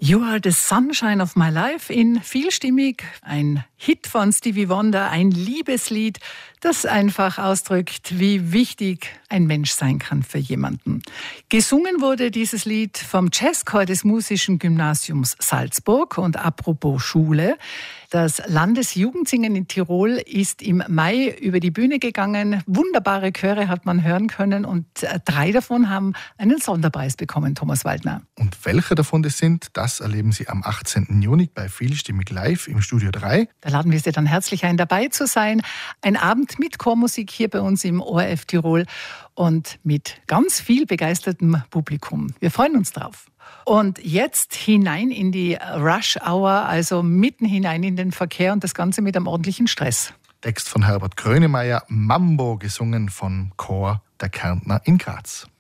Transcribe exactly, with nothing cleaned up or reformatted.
You are the sunshine of my life in vielstimmig. Ein Hit von Stevie Wonder, ein Liebeslied, das einfach ausdrückt, wie wichtig ein Mensch sein kann für jemanden. Gesungen wurde dieses Lied vom Jazzchor des Musischen Gymnasiums Salzburg. Und apropos Schule, das Landesjugendsingen in Tirol ist im Mai über die Bühne gegangen. Wunderbare Chöre hat man hören können und drei davon haben einen Sonderpreis bekommen, Thomas Waldner. Und welche davon das sind, das erleben Sie am achtzehnten Juni bei Vielstimmig Live im Studio drei. Da laden wir Sie dann herzlich ein, dabei zu sein. Ein Abend mit Chormusik hier bei uns im O R F Tirol und mit ganz viel begeistertem Publikum. Wir freuen uns drauf. Und jetzt hinein in die Rush Hour, also mitten hinein in den Verkehr und das Ganze mit einem ordentlichen Stress. Text von Herbert Grönemeyer, Mambo, gesungen vom Chor der Kärntner in Graz.